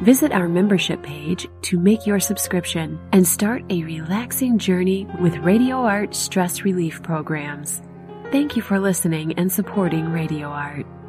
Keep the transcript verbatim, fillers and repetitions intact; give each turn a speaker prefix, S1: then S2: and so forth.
S1: Visit our membership page to make your subscription and start a relaxing journey with Radio Art stress relief programs. Thank you for listening and supporting Radio Art.